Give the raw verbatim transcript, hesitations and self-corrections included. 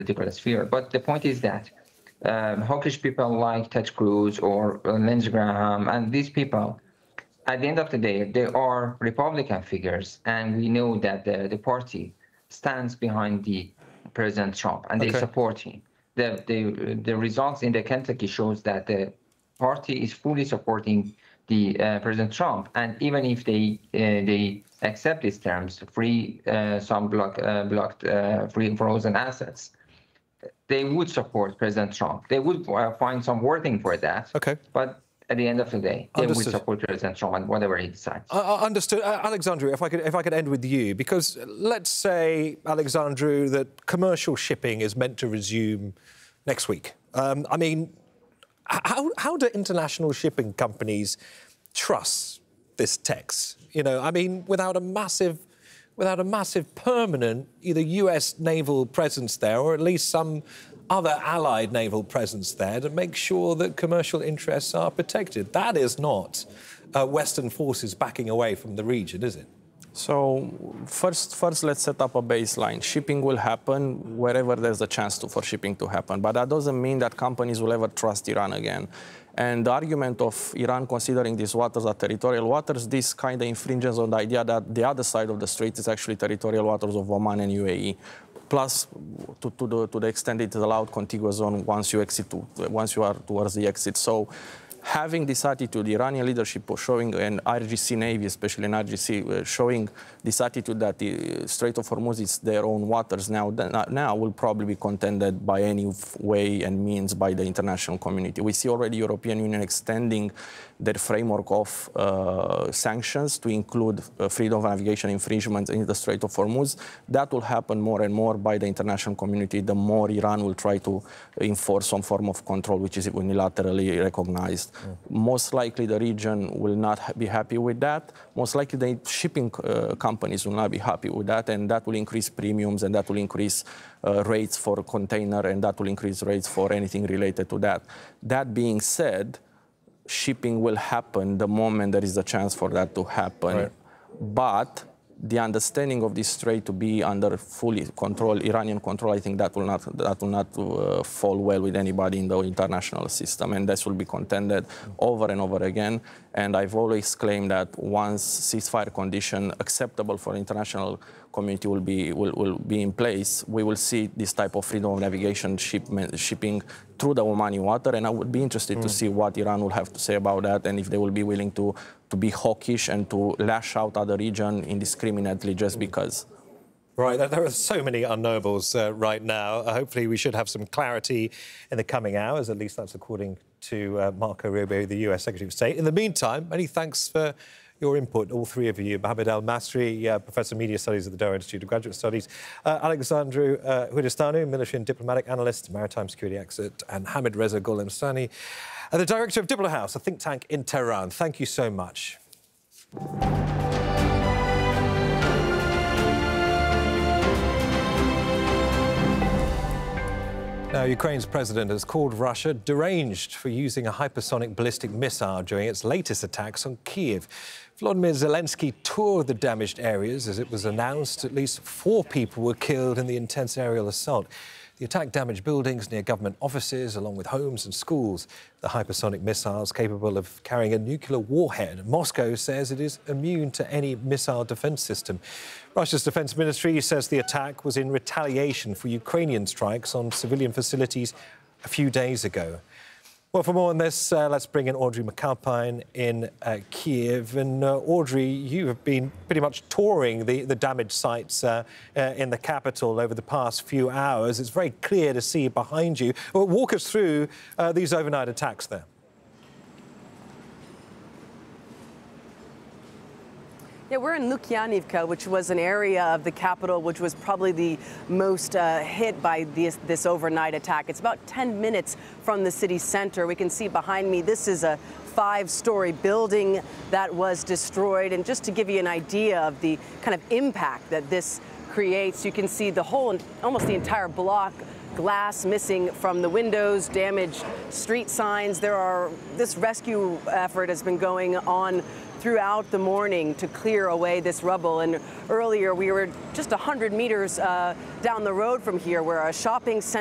political sphere. But the point is that um, hawkish people like Ted Cruz or uh, Lindsey Graham and these people, at the end of the day, they are Republican figures, and we know that the, the party stands behind the President Trump, and okay. they support him. The, the, the results in the Kentucky shows that the party is fully supporting the uh, President Trump, and even if they uh, they accept these terms, free uh, some block, uh, blocked uh, free frozen assets, they would support President Trump. They would uh, find some wording for that. Okay. But at the end of the day, they Understood. would support President Trump and whatever he decides. Uh, understood. Uh, Alexandru, if I could, if I could end with you, because let's say, Alexandru, that commercial shipping is meant to resume next week. Um, I mean, how how do international shipping companies trust this text? You know, I mean, without a massive, without a massive permanent either U S naval presence there, or at least some other allied naval presence there to make sure that commercial interests are protected. That is not uh, Western forces backing away from the region, is it? So first, first, let's set up a baseline. Shipping will happen wherever there's a chance to, for shipping to happen. But that doesn't mean that companies will ever trust Iran again. And the argument of Iran considering these waters are territorial waters, this kind of infringes on the idea that the other side of the strait is actually territorial waters of Oman and U A E. Plus, to, to, the, to the extent it is allowed contiguous zone once you exit, to, once you are towards the exit. So, having this attitude, the Iranian leadership showing, and I R G C Navy, especially in I R G C, uh, showing this attitude that the Strait of Hormuz is their own waters now, now will probably be contended by any way and means by the international community. We see already European Union extending their framework of uh, sanctions to include uh, freedom of navigation infringements in the Strait of Hormuz. That will happen more and more by the international community, the more Iran will try to enforce some form of control, which is unilaterally recognized. Yeah. Most likely the region will not be happy with that. Most likely the shipping uh, companies will not be happy with that, and that will increase premiums, and that will increase uh, rates for container, and that will increase rates for anything related to that. That being said, shipping will happen the moment there is a chance for that to happen. Right. But the understanding of this strait to be under fully control, Iranian control, I think that will not that will not uh, fall well with anybody in the international system, and this will be contended over and over again. And I've always claimed that once ceasefire condition acceptable for international community will be will, will be in place, we will see this type of freedom of navigation shipment, shipping through the Omani water, and I would be interested mm. to see what Iran will have to say about that, and if they will be willing to to be hawkish and to lash out at the region indiscriminately just because. Right, there are so many unknowables uh, right now. Uh, hopefully we should have some clarity in the coming hours, at least that's according to uh, Marco Rubio, the U S Secretary of State. In the meantime, many thanks for your input, all three of you. Mohammed Al-Masri, uh, Professor of Media Studies at the Doha Institute of Graduate Studies, uh, Alexandru uh, Hudistanu, Military and Diplomatic Analyst, Maritime Security Expert, and Hamid Reza Golensani, uh, the Director of Diplo House, a think tank in Tehran. Thank you so much. Now, Ukraine's president has called Russia deranged for using a hypersonic ballistic missile during its latest attacks on Kyiv. Volodymyr Zelensky toured the damaged areas. As it was announced, at least four people were killed in the intense aerial assault. The attack damaged buildings near government offices, along with homes and schools. The hypersonic missile is capable of carrying a nuclear warhead. Moscow says it is immune to any missile defense system. Russia's defense ministry says the attack was in retaliation for Ukrainian strikes on civilian facilities a few days ago. Well, for more on this, uh, let's bring in Audrey McAlpine in uh, Kyiv. And uh, Audrey, you have been pretty much touring the, the damaged sites uh, uh, in the capital over the past few hours. It's very clear to see behind you. Well, walk us through uh, these overnight attacks there. Yeah, we're in Lukyanivka, which was an area of the capital which was probably the most uh, hit by this, this overnight attack. It's about ten minutes from the city center. We can see behind me, this is a five-story building that was destroyed. And just to give you an idea of the kind of impact that this creates, you can see the whole, almost the entire block glass missing from the windows, damaged street signs. There are, this rescue effort has been going on throughout the morning to clear away this rubble. And earlier we were just one hundred meters uh, down the road from here where a shopping center